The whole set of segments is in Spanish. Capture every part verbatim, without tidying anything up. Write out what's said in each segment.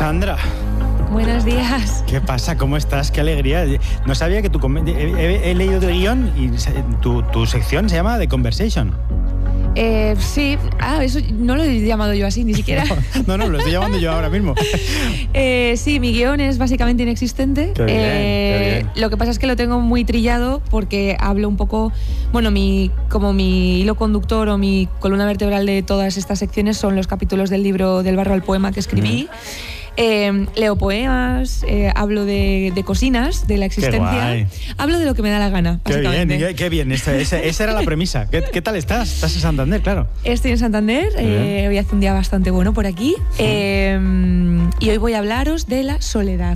Sandra. Buenos días. ¿Qué pasa? ¿Cómo estás? ¡Qué alegría! No sabía que tu... He, he, he leído el guión y tu, tu sección se llama The Conversation. Eh, sí, ah, eso no lo he llamado yo así, ni siquiera. No, no, no, lo estoy llamando yo ahora mismo. eh, sí, mi guión es básicamente inexistente. Qué bien, eh, qué bien. Lo que pasa es que lo tengo muy trillado porque hablo un poco, bueno, mi, como mi hilo conductor o mi columna vertebral de todas estas secciones son los capítulos del libro Del barro al poema que escribí. Mm. Eh, leo poemas, eh, hablo de, de cocinas, de la existencia. Hablo de lo que me da la gana, Qué básicamente. bien, qué, qué bien. Esa, esa, esa era la premisa. ¿Qué, ¿Qué tal estás? ¿Estás en Santander, claro? Estoy en Santander. Eh, hoy hace un día bastante bueno por aquí. Eh, y hoy voy a hablaros de la soledad.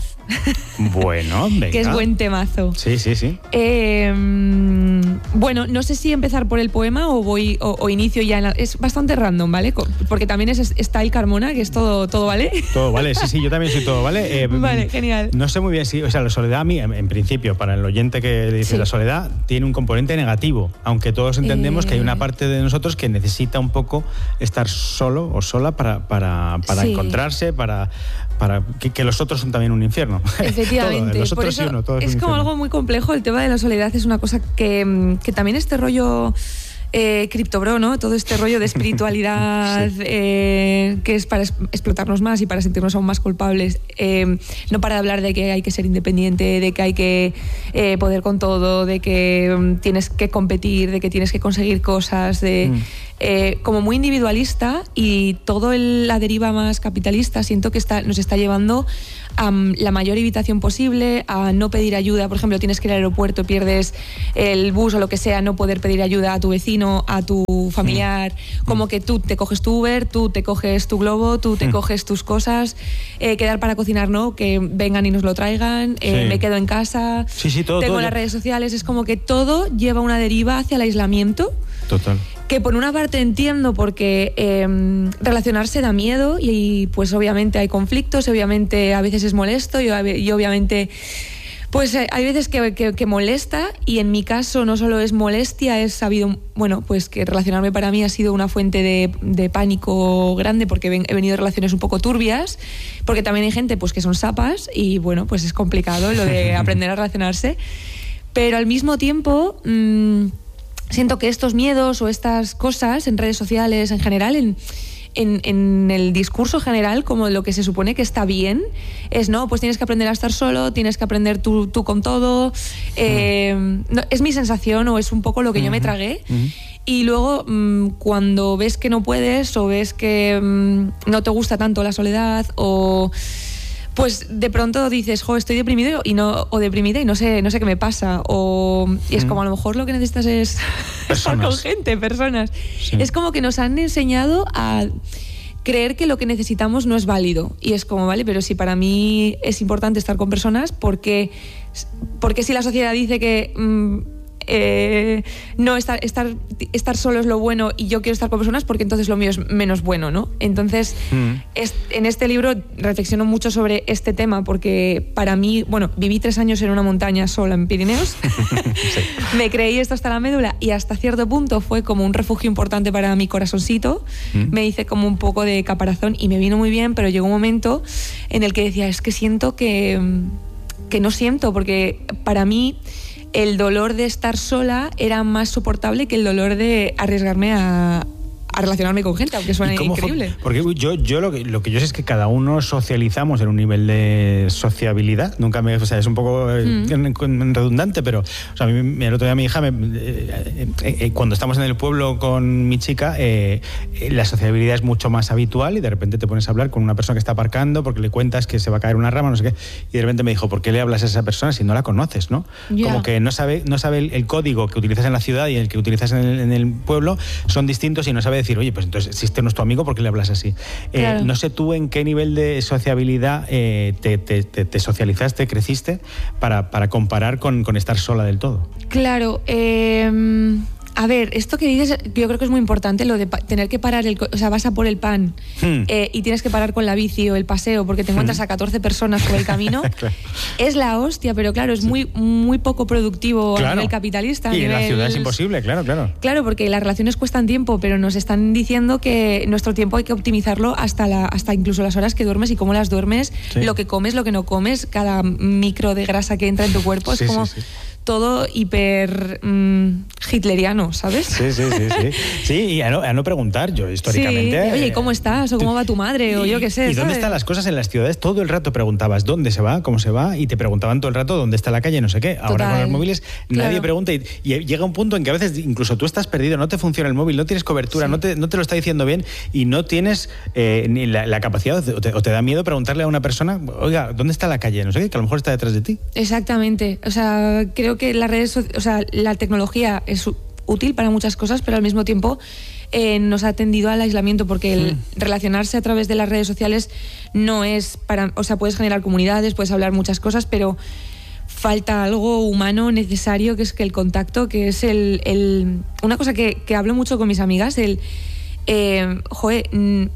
Bueno, venga. Que es buen temazo. Sí, sí, sí. Eh, bueno, no sé si empezar por el poema o voy o, o inicio ya. En la, es bastante random, ¿vale? Porque también es Style Carmona, que es todo, todo ¿vale? Todo vale, sí, sí, yo también soy todo, ¿vale? Eh, vale, genial. No sé muy bien si, o sea, la soledad a mí, en, en principio, para el oyente que dice sí. La soledad, tiene un componente negativo, aunque todos entendemos eh... que hay una parte de nosotros que necesita un poco estar solo o sola para, para, para sí. encontrarse, para, para que, que los otros son también un infierno. Efectivamente. Todo, los otros por eso y uno, todo es, es un como infierno. Algo muy complejo. El tema de la soledad es una cosa que, que también este rollo... Eh, criptobro, ¿no? Todo este rollo de espiritualidad sí. eh, que es para es- explotarnos más y para sentirnos aún más culpables. Eh, no para hablar de que hay que ser independiente, de que hay que eh, poder con todo, de que um, tienes que competir, de que tienes que conseguir cosas, de mm. eh, como muy individualista, y todo el, la deriva más capitalista siento que está, nos está llevando a um, la mayor evitación posible, a no pedir ayuda. Por ejemplo, tienes que ir al aeropuerto, pierdes el bus o lo que sea, no poder pedir ayuda a tu vecino, a tu familiar, mm. como que tú te coges tu Uber, tú te coges tu globo, tú te mm. coges tus cosas, eh, quedar para cocinar, no, que vengan y nos lo traigan, eh, sí. me quedo en casa, sí, sí, todo, tengo todo las ya. redes sociales, es como que todo lleva una deriva hacia el aislamiento. Total. Que por una parte entiendo porque eh, relacionarse da miedo y, y pues obviamente hay conflictos, obviamente a veces es molesto y, y obviamente pues hay veces que, que, que molesta, y en mi caso no solo es molestia, es sabido, bueno, pues que relacionarme para mí ha sido una fuente de, de pánico grande porque he venido de relaciones un poco turbias, porque también hay gente pues que son sapas y bueno, pues es complicado lo de aprender a relacionarse, pero al mismo tiempo... Mmm, siento que estos miedos o estas cosas en redes sociales en general, en, en, en el discurso general, como lo que se supone que está bien, es no, pues tienes que aprender a estar solo, tienes que aprender tú, tú con todo. Eh, no, es mi sensación o es un poco lo que uh-huh. yo me tragué. Uh-huh. Y luego mmm, cuando ves que no puedes o ves que mmm, no te gusta tanto la soledad o... pues de pronto dices, jo, estoy deprimido y no, o deprimida y no sé, no sé qué me pasa. O, y es como a lo mejor lo que necesitas es estar con gente, personas. Sí. Es como que nos han enseñado a creer que lo que necesitamos no es válido. Y es como, vale, pero si para mí es importante estar con personas, porque, porque si la sociedad dice que... Mmm, Eh, no, estar, estar, estar solo es lo bueno y yo quiero estar con personas, porque entonces lo mío es menos bueno, ¿no? Entonces, mm. es, en este libro reflexiono mucho sobre este tema, porque para mí, bueno, viví tres años en una montaña sola en Pirineos, sí. Me creí esto hasta la médula y hasta cierto punto fue como un refugio importante para mi corazoncito, mm. me hice como un poco de caparazón y me vino muy bien, pero llegó un momento en el que decía, es que siento que, que no siento, porque para mí el dolor de estar sola era más soportable que el dolor de arriesgarme a, a relacionarme con gente, aunque suene increíble. Fue? Porque yo, yo lo, que, lo que yo sé es que cada uno socializamos en un nivel de sociabilidad. Nunca me... O sea, es un poco mm. redundante, pero... O sea, a mí, el otro día mi hija, me, eh, eh, cuando estamos en el pueblo con mi chica, eh, la sociabilidad es mucho más habitual y de repente te pones a hablar con una persona que está aparcando porque le cuentas que se va a caer una rama, no sé qué, y de repente me dijo, ¿por qué le hablas a esa persona si no la conoces, no? Yeah. Como que no sabe, no sabe el, el código que utilizas en la ciudad y el que utilizas en el, en el pueblo son distintos y no sabe decir, oye, pues entonces si este no es tu amigo, ¿por qué le hablas así? Claro. Eh, no sé tú en qué nivel de sociabilidad eh, te, te, te, te socializaste, creciste para, para comparar con, con estar sola del todo. Claro, eh, A ver, esto que dices, yo creo que es muy importante, lo de pa- tener que parar, el, co- o sea, vas a por el pan hmm. eh, y tienes que parar con la bici o el paseo porque te encuentras hmm. a catorce personas por el camino. Claro. Es la hostia, pero claro, es sí. muy muy poco productivo claro. a nivel capitalista. Y a en nivel... la ciudad es imposible, claro, claro. Claro, porque las relaciones cuestan tiempo, pero nos están diciendo que nuestro tiempo hay que optimizarlo hasta la hasta incluso las horas que duermes y cómo las duermes, sí. lo que comes, lo que no comes, cada micro de grasa que entra en tu cuerpo, es sí, como... Sí, sí. todo hiper mmm, hitleriano, ¿sabes? Sí, sí, sí, sí. Sí, y a no, a no preguntar, yo históricamente... Sí. Oye, ¿y cómo estás? ¿O cómo va tu madre? Y, o yo qué sé, ¿Y dónde ¿sabes? están las cosas en las ciudades? Todo el rato preguntabas dónde se va, cómo se va, y te preguntaban todo el rato dónde está la calle, no sé qué. Ahora Total. Con los móviles nadie claro. pregunta y, y llega un punto en que a veces incluso tú estás perdido, no te funciona el móvil, no tienes cobertura, sí. no, te, no te lo está diciendo bien y no tienes eh, ni la, la capacidad o te, o te da miedo preguntarle a una persona, oiga, ¿dónde está la calle? No sé qué, que a lo mejor está detrás de ti. Exactamente. O sea, creo que las redes sociales, o sea, la tecnología es útil para muchas cosas, pero al mismo tiempo eh, nos ha tendido al aislamiento porque el mm. relacionarse a través de las redes sociales no es para, o sea, puedes generar comunidades, puedes hablar muchas cosas, pero falta algo humano necesario, que es que el contacto, que es el, el una cosa que, que hablo mucho con mis amigas, el eh, joder,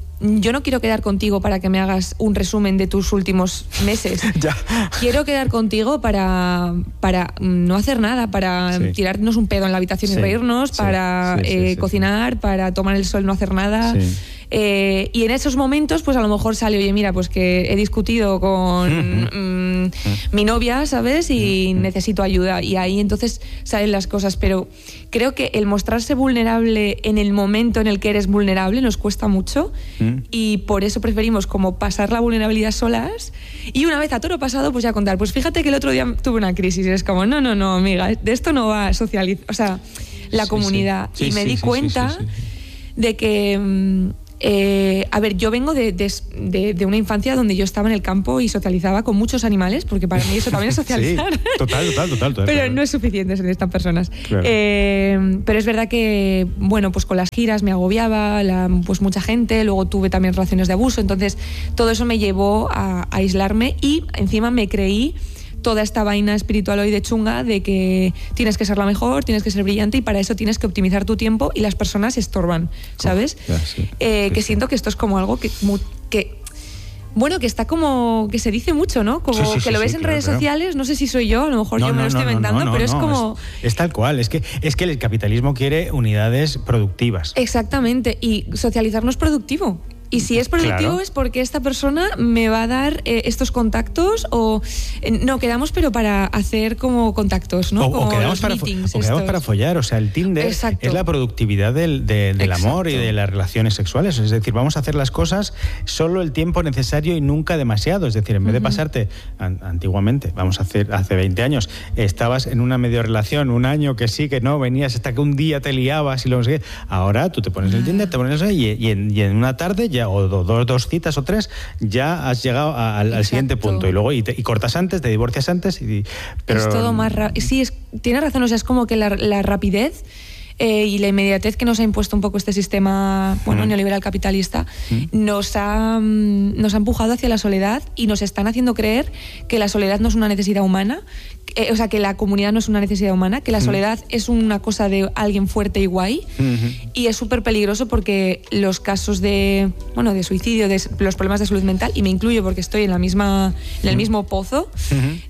yo no quiero quedar contigo para que me hagas un resumen de tus últimos meses. Ya. Quiero quedar contigo para, para no hacer nada, para sí. tirarnos un pedo en la habitación sí. y reírnos, sí. para sí, sí, eh, sí, cocinar, sí. para tomar el sol, no hacer nada. Sí. Eh, y en esos momentos, pues a lo mejor sale, oye, mira, pues que he discutido con uh-huh. mmm, uh-huh. mi novia, ¿sabes? Y uh-huh. necesito ayuda. Y ahí entonces salen las cosas. Pero creo que el mostrarse vulnerable en el momento en el que eres vulnerable nos cuesta mucho. Uh-huh. Y por eso preferimos como pasar la vulnerabilidad solas. Y una vez a toro pasado, pues ya contar. Pues fíjate que el otro día tuve una crisis. Y es como, no, no, no, amiga, de esto no va a socializar. O sea, la sí, comunidad. Sí. Sí, y me sí, di sí, cuenta sí, sí, sí. de que... Mmm, Eh, a ver, yo vengo de, de, de, de una infancia donde yo estaba en el campo y socializaba con muchos animales, porque para mí eso también es socializar. Sí, total, total, total, total. Pero claro. no es suficiente en estas personas. Claro. Eh, pero es verdad que, bueno, pues con las giras me agobiaba, la, pues mucha gente, luego tuve también relaciones de abuso, entonces todo eso me llevó a, a aislarme y encima me creí toda esta vaina espiritual hoy de chunga de que tienes que ser la mejor, tienes que ser brillante y para eso tienes que optimizar tu tiempo y las personas estorban, ¿sabes? Oh, yeah, sí, eh, sí, que sí. siento que esto es como algo que, que bueno, que está como que se dice mucho, ¿no? Como sí, sí, que sí, lo ves sí, en claro, redes claro. sociales, no sé si soy yo, a lo mejor no, yo me no, lo estoy no, inventando, no, no, pero no, es como... Es, es tal cual, es que, es que el capitalismo quiere unidades productivas. Exactamente, y socializar no es productivo. Y si es productivo claro. es porque esta persona me va a dar eh, estos contactos o... Eh, no, quedamos pero para hacer como contactos, ¿no? O, como o, quedamos, para meetings, fo- o quedamos para follar. O sea, el Tinder Exacto. es la productividad del, de, del amor y de las relaciones sexuales. Es decir, vamos a hacer las cosas solo el tiempo necesario y nunca demasiado. Es decir, en vez uh-huh. de pasarte... An- antiguamente, vamos a hacer hace veinte años, estabas en una medio relación, un año que sí, que no, venías hasta que un día te liabas y lo no sé qué. Ahora tú te pones el Tinder, te pones eso y, y, en, y en una tarde ya... o dos, dos citas o tres, ya has llegado a, al, al siguiente punto y luego y, te, y cortas antes, te divorcias antes y, pero... Es todo más rápido. Sí, es, tienes razón, o sea, es como que la, la rapidez eh, y la inmediatez que nos ha impuesto un poco este sistema, bueno, mm. neoliberal capitalista, mm. nos ha nos ha empujado hacia la soledad y nos están haciendo creer que la soledad no es una necesidad humana, eh, o sea, que la comunidad no es una necesidad humana, que la soledad mm. es una cosa de alguien fuerte y guay, mm-hmm. y es súper peligroso porque los casos de, bueno, de suicidio, de los problemas de salud mental, y me incluyo porque estoy en la misma en el mismo pozo, mm-hmm.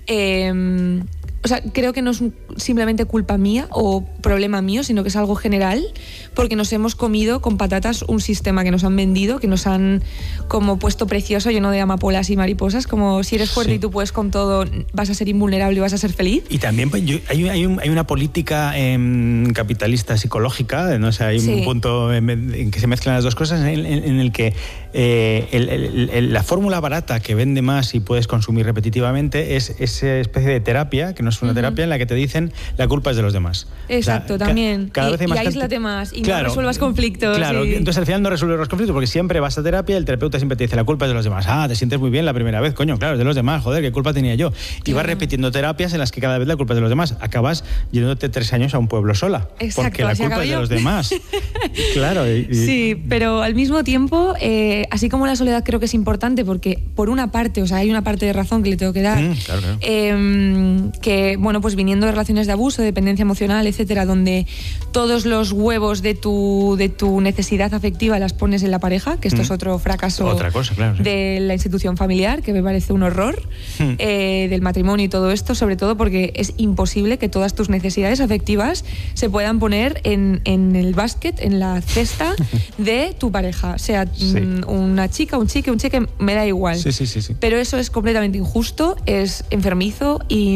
eh, o sea, creo que no es simplemente culpa mía o problema mío, sino que es algo general, porque nos hemos comido con patatas un sistema que nos han vendido, que nos han como puesto precioso, lleno de amapolas y mariposas, como si eres fuerte sí. y tú puedes con todo, vas a ser invulnerable y vas a ser feliz. Y también pues, yo, hay, hay, un, hay una política eh, capitalista psicológica, ¿no? O sea, hay sí. un punto en, en que se mezclan las dos cosas, en, en, en el que eh, el, el, el, la fórmula barata que vende más y puedes consumir repetitivamente es esa especie de terapia, que no es una uh-huh. terapia en la que te dicen la culpa es de los demás. Exacto, o sea, también. Ca- cada y, vez hay más y aíslate gente... más y claro, no resuelvas conflictos. Claro, y... entonces al final no resuelves los conflictos porque siempre vas a terapia y el terapeuta siempre te dice la culpa es de los demás. Ah, te sientes muy bien la primera vez, coño, claro, es de los demás, joder, ¿qué culpa tenía yo? Y claro. vas repitiendo terapias en las que cada vez la culpa es de los demás. Acabas yéndote tres años a un pueblo sola. Exacto, porque la culpa es de los demás. Claro. Y, y... Sí, pero al mismo tiempo, eh, así como la soledad creo que es importante porque por una parte, o sea, hay una parte de razón que le tengo que dar, mm, claro, claro. Eh, que eh, bueno, pues viniendo de relaciones de abuso, dependencia emocional, etcétera, donde todos los huevos de tu, de tu necesidad afectiva las pones en la pareja, que esto mm. es otro fracaso Otra cosa, claro, sí. de la institución familiar, que me parece un horror, mm. eh, del matrimonio y todo esto, sobre todo porque es imposible que todas tus necesidades afectivas se puedan poner en, en el básquet, en la cesta de tu pareja, sea sí. una chica, un chique, un chique, me da igual. Sí, sí, sí, sí. Pero eso es completamente injusto, es enfermizo y,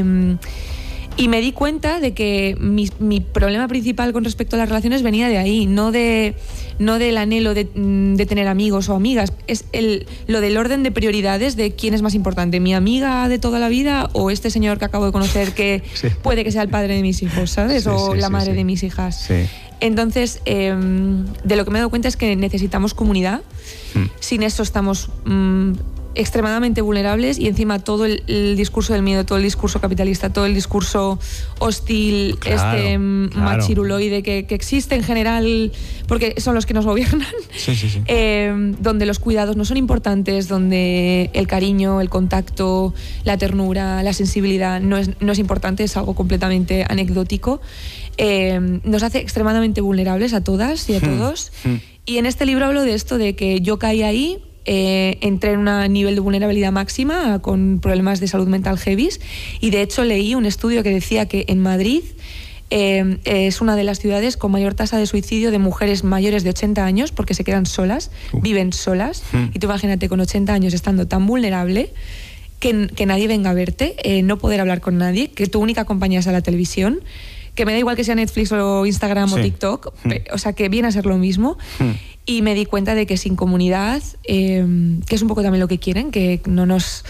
y me di cuenta de que mi, mi problema principal con respecto a las relaciones venía de ahí, no de no del anhelo de, de tener amigos o amigas, es el, lo del orden de prioridades de quién es más importante, mi amiga de toda la vida o este señor que acabo de conocer que sí. puede que sea el padre de mis hijos, ¿sabes? Sí, o sí, la madre sí, sí. de mis hijas. Sí. Entonces, eh, de lo que me he dado cuenta es que necesitamos comunidad. Mm. Sin eso estamos mm, extremadamente vulnerables y encima todo el, el discurso del miedo, todo el discurso capitalista, todo el discurso hostil, claro, este claro. machiruloide que, que existe en general, porque son los que nos gobiernan, sí, sí, sí. Eh, donde los cuidados no son importantes, donde el cariño, el contacto, la ternura, la sensibilidad no es, no es importante, es algo completamente anecdótico. Eh, nos hace extremadamente vulnerables a todas y a todos. Hmm. Hmm. Y en este libro hablo de esto, de que yo caí ahí, eh, entré en un nivel de vulnerabilidad máxima con problemas de salud mental heavies y de hecho leí un estudio que decía que en Madrid eh, es una de las ciudades con mayor tasa de suicidio de mujeres mayores de ochenta años porque se quedan solas, uh. viven solas hmm. y tú imagínate con ochenta años estando tan vulnerable que, que nadie venga a verte, eh, no poder hablar con nadie, que tu única compañía sea la televisión, que me da igual que sea Netflix o Instagram sí. o TikTok, mm. o sea, que viene a ser lo mismo. Mm. Y me di cuenta de que sin comunidad, eh, que es un poco también lo que quieren, que no nos...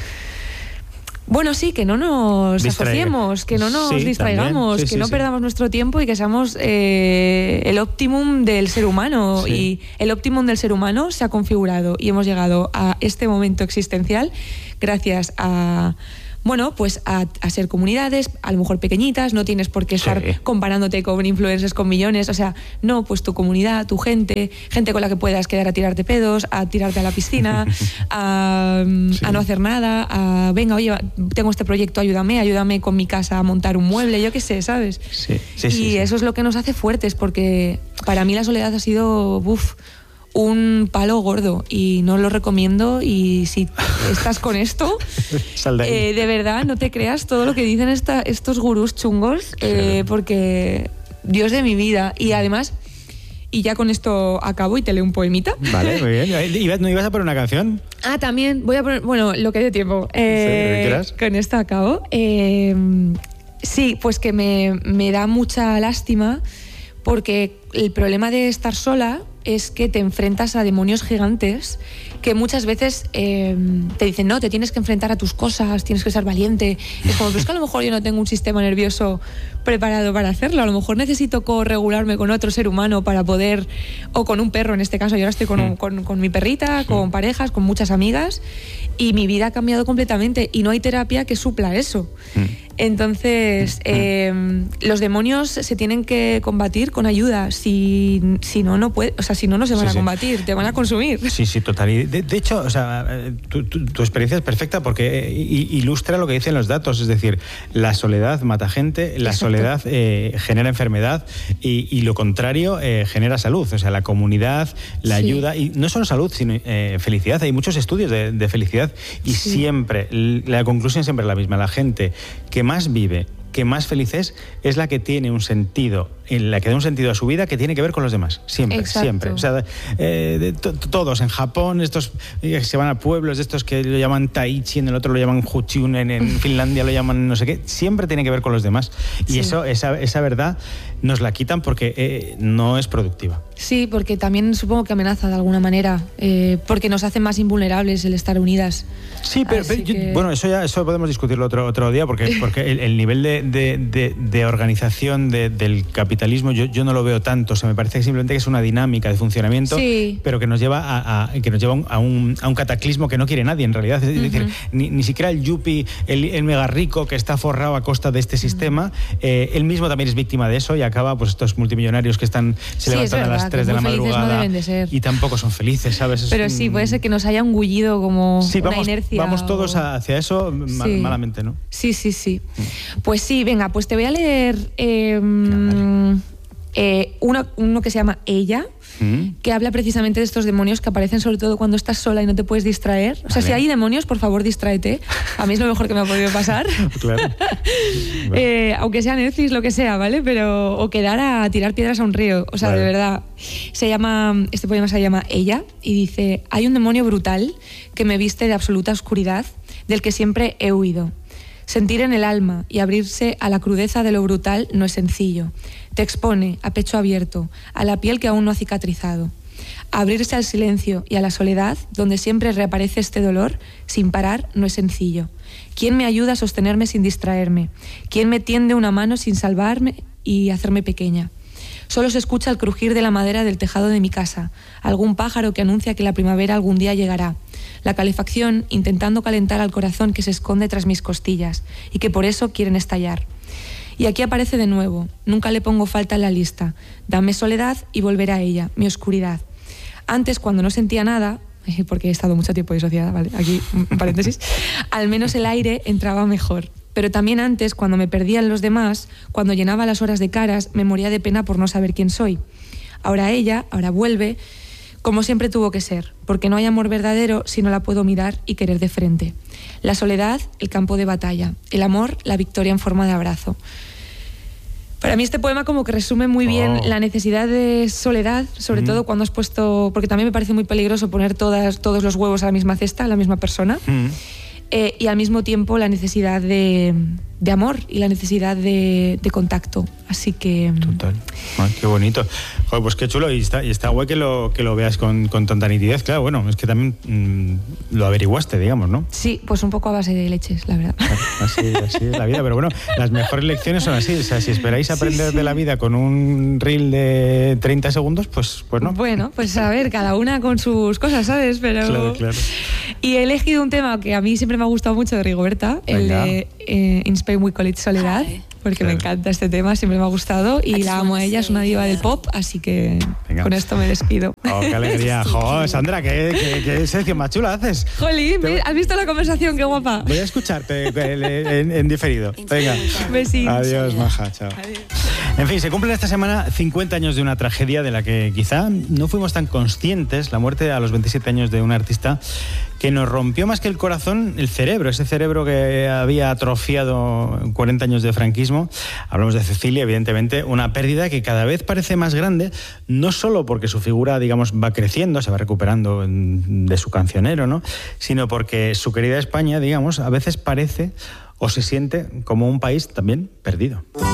Bueno, sí, que no nos Distraiga. asociemos, que no nos sí, distraigamos, sí, que sí, no sí. perdamos nuestro tiempo y que seamos eh, el optimum del ser humano. Sí. Y el optimum del ser humano se ha configurado y hemos llegado a este momento existencial gracias a... Bueno, pues a, a ser comunidades, a lo mejor pequeñitas, no tienes por qué estar sí. comparándote con influencers con millones, o sea, no, pues tu comunidad, tu gente, gente con la que puedas quedar a tirarte pedos, a tirarte a la piscina, a, sí. a no hacer nada, a venga, oye, tengo este proyecto, ayúdame, ayúdame con mi casa a montar un mueble, yo qué sé, ¿sabes? Sí, sí, y sí, eso sí. es lo que nos hace fuertes, porque para mí la soledad ha sido, uff, un palo gordo y no lo recomiendo y si estás con esto eh, de verdad no te creas todo lo que dicen esta, estos gurús chungos eh, porque Dios de mi vida y además y ya con esto acabo y te leo un poemita. Vale, muy bien. ¿No ibas a poner una canción? Ah, también voy a poner, bueno, lo que dé tiempo. Eh, ¿Sí, con esto acabo. Eh, sí, pues que me, me da mucha lástima porque el problema de estar sola es que te enfrentas a demonios gigantes que muchas veces eh, te dicen, no, te tienes que enfrentar a tus cosas, tienes que ser valiente. Y es como, pero es que a lo mejor yo no tengo un sistema nervioso preparado para hacerlo, a lo mejor necesito co-regularme con otro ser humano para poder, o con un perro en este caso, yo ahora estoy con, un, con, con mi perrita, con parejas, con muchas amigas, y mi vida ha cambiado completamente y no hay terapia que supla eso. Entonces, eh, los demonios se tienen que combatir con ayuda, si, si no, no puede, o sea, si no, no se van sí, a combatir, sí. te van a consumir. Sí, sí, total. De, de hecho, o sea, tu, tu, tu experiencia es perfecta porque ilustra lo que dicen los datos, es decir, la soledad mata gente, la Exacto. soledad eh, genera enfermedad y, y lo contrario eh, genera salud, o sea, la comunidad, la sí. ayuda, y no solo salud, sino eh, felicidad. Hay muchos estudios de, de felicidad y sí. siempre, la conclusión siempre es la misma, la gente que más vive, que más feliz es, es la que tiene un sentido, en la que da un sentido a su vida que tiene que ver con los demás, siempre, Exacto. siempre. O sea, eh, de, to, todos en Japón, estos eh, se van a pueblos de estos que lo llaman Taichi, en el otro lo llaman Huchun, en, en Finlandia lo llaman no sé qué, siempre tiene que ver con los demás. Y sí. eso, esa, esa verdad nos la quitan porque eh, no es productiva. Sí, porque también supongo que amenaza de alguna manera, eh, porque nos hace más invulnerables el estar unidas. Sí, pero, pero que... yo, bueno, eso ya eso podemos discutirlo otro, otro día, porque, porque el, el nivel de, de, de, de organización de, del capitalismo capitalismo yo, yo no lo veo tanto. O sea, me parece que simplemente que es una dinámica de funcionamiento, sí. pero que nos lleva a, a, que nos lleva a, un, a un cataclismo que no quiere nadie en realidad. Es uh-huh. decir, ni, ni siquiera el yuppie, el, el mega rico que está forrado a costa de este uh-huh. sistema, eh, él mismo también es víctima de eso y acaba, pues estos multimillonarios que están se sí, levantan verdad, a las tres de la madrugada no deben de ser. Y tampoco son felices, ¿sabes? Es pero sí, puede ser que nos haya engullido como sí, una vamos, inercia. Vamos todos o... hacia eso mal, sí. malamente, ¿no? Sí, sí, sí. Pues sí, venga, pues te voy a leer eh, claro, eh, uno, uno que se llama Ella, ¿Mm? que habla precisamente de estos demonios que aparecen sobre todo cuando estás sola y no te puedes distraer. O sea, vale. si hay demonios, por favor, distráete. A mí es lo mejor que me ha podido pasar. Claro. Bueno. eh, aunque sea Netflix, lo que sea, ¿vale? Pero o quedar a tirar piedras a un río. O sea, vale. de verdad. Se llama, este poema se llama Ella y dice: hay un demonio brutal que me viste de absoluta oscuridad, del que siempre he huido. Sentir en el alma y abrirse a la crudeza de lo brutal no es sencillo. Te expone, a pecho abierto, a la piel que aún no ha cicatrizado. Abrirse al silencio y a la soledad, donde siempre reaparece este dolor, sin parar, no es sencillo. ¿Quién me ayuda a sostenerme sin distraerme? ¿Quién me tiende una mano sin salvarme y hacerme pequeña? Solo se escucha el crujir de la madera del tejado de mi casa, algún pájaro que anuncia que la primavera algún día llegará, la calefacción intentando calentar al corazón que se esconde tras mis costillas y que por eso quieren estallar. Y aquí aparece de nuevo, nunca le pongo falta en la lista, dame soledad y volveré a ella, mi oscuridad. Antes, cuando no sentía nada, porque he estado mucho tiempo disociada, ¿vale? Aquí un paréntesis, al menos el aire entraba mejor. Pero también antes, cuando me perdía en los demás, cuando llenaba las horas de caras, me moría de pena por no saber quién soy. Ahora ella, ahora vuelve, como siempre tuvo que ser, porque no hay amor verdadero si no la puedo mirar y querer de frente. La soledad, el campo de batalla. El amor, la victoria en forma de abrazo. Para mí este poema como que resume muy bien oh. la necesidad de soledad, sobre mm. todo cuando has puesto... Porque también me parece muy peligroso poner todas, todos los huevos a la misma cesta, a la misma persona. Mm. Eh, y al mismo tiempo la necesidad de, de amor y la necesidad de, de contacto. Así que... Total. Ay, qué bonito. Joder, pues qué chulo. Y está, y está guay que lo, que lo veas con, con tanta nitidez. Claro, bueno, es que también mmm, lo averiguaste, digamos, ¿no? Sí, pues un poco a base de leches, la verdad. Claro, así, así es la vida. Pero bueno, las mejores lecciones son así. O sea, si esperáis aprender sí, sí. de la vida con un reel de treinta segundos, pues, pues no. Bueno, pues a ver, cada una con sus cosas, ¿sabes? Pero... Claro, claro. Y he elegido un tema que a mí siempre me ha gustado mucho de Rigoberta, Venga. el de eh, In Spain We Call It Soledad. Ay. Porque claro. me encanta este tema, siempre me ha gustado y la amo a ella, es una diva del pop, así que Venga. con esto me despido. Oh, qué alegría. Jo, Sandra, ¿qué, qué, qué sección más chula haces? Jolín, Te... ¿has visto la conversación? Qué guapa. Voy a escucharte en, en diferido. Venga. Besitos. Adiós, maja, chao. Adiós. En fin, se cumplen esta semana cincuenta años de una tragedia de la que quizá no fuimos tan conscientes, la muerte a los veintisiete años de un artista que nos rompió más que el corazón, el cerebro, ese cerebro que había atrofiado cuarenta años de franquismo. Hablamos de Cecilia, evidentemente, una pérdida que cada vez parece más grande, no solo porque su figura, digamos, va creciendo, se va recuperando de su cancionero, ¿no? Sino porque su querida España, digamos, a veces parece o se siente como un país también perdido.